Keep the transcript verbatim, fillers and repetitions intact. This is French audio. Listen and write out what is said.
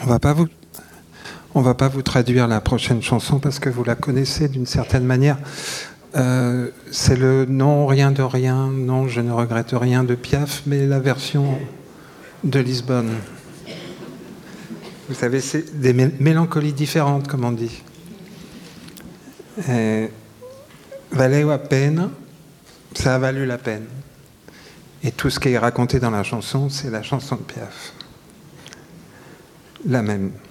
On va pas vous, on va pas vous traduire la prochaine chanson parce que vous la connaissez d'une certaine manière. Euh, c'est le Non, rien de rien, non, je ne regrette rien de Piaf, mais la version de Lisbonne. Vous savez, c'est des mé- mélancolies différentes, comme on dit. Et valeu a peine, ça a valu la peine. Et tout ce qui est raconté dans la chanson, c'est la chanson de Piaf. La même.